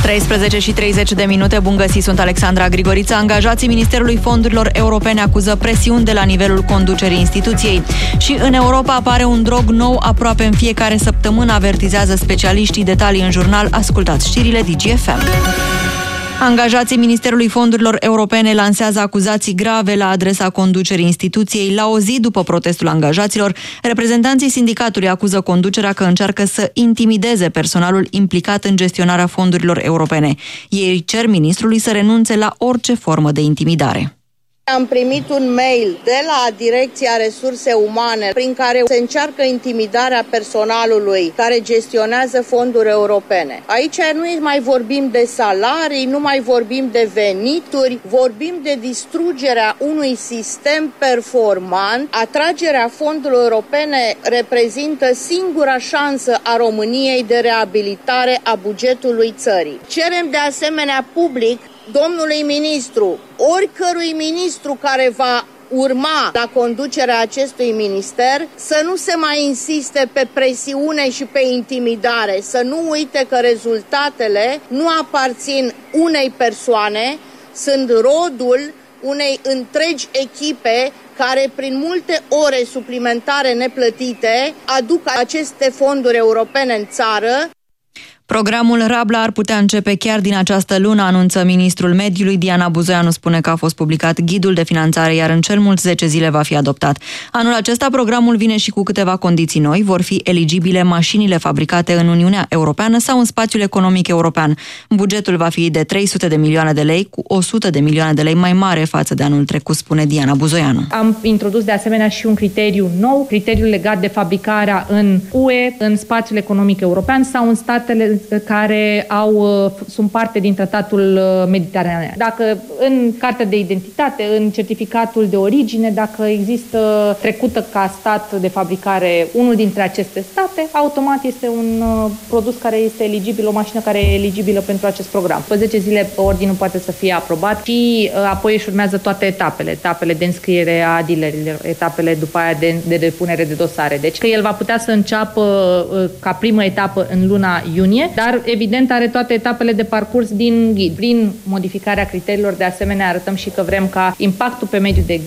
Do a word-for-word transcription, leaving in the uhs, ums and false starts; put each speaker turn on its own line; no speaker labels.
treisprezece și treizeci de minute, bun găsit, sunt Alexandra Grigorița. Angajații Ministerului Fondurilor Europene acuză presiuni de la nivelul conducerii instituției. Și în Europa apare un drog nou aproape în fiecare săptămână, avertizează specialiștii. Detalii în jurnal, ascultați știrile D G F M. Angajații Ministerului Fondurilor Europene lansează acuzații grave la adresa conducerii instituției. La o zi după protestul angajaților, reprezentanții sindicatului acuză conducerea că încearcă să intimideze personalul implicat în gestionarea fondurilor europene. Ei cer ministrului să renunțe la orice formă de intimidare.
Am primit un mail de la Direcția Resurse Umane prin care se încearcă intimidarea personalului care gestionează fonduri europene. Aici nu mai vorbim de salarii, nu mai vorbim de venituri, vorbim de distrugerea unui sistem performant. Atragerea fondurilor europene reprezintă singura șansă a României de reabilitare a bugetului țării. Cerem de asemenea public domnului ministru, oricărui ministru care va urma la conducerea acestui minister, să nu se mai insiste pe presiune și pe intimidare, să nu uite că rezultatele nu aparțin unei persoane, sunt rodul unei întregi echipe care prin multe ore suplimentare neplătite aduc aceste fonduri europene în țară.
Programul Rabla ar putea începe chiar din această lună, anunță ministrul mediului. Diana Buzoianu spune că a fost publicat ghidul de finanțare, iar în cel mult zece zile va fi adoptat. Anul acesta programul vine și cu câteva condiții noi. Vor fi eligibile mașinile fabricate în Uniunea Europeană sau în spațiul economic european. Bugetul va fi de trei sute de milioane de lei, cu o sută de milioane de lei mai mare față de anul trecut, spune Diana Buzoianu.
Am introdus de asemenea și un criteriu nou, criteriul legat de fabricarea în U E, în spațiul economic european sau în statele care au, sunt parte din tratatul mediteranean. Dacă în cartea de identitate, în certificatul de origine, dacă există trecută ca stat de fabricare unul dintre aceste state, automat este un produs care este eligibil, o mașină care e eligibilă pentru acest program. După zece zile ordinul poate să fie aprobat și apoi își urmează toate etapele, etapele de înscriere a dealerilor, etapele după aia de, de depunere de dosare. Deci că el va putea să înceapă ca primă etapă în luna iunie, dar evident are toate etapele de parcurs din ghid. Prin modificarea criteriilor, de asemenea, arătăm și că vrem ca impactul pe mediul de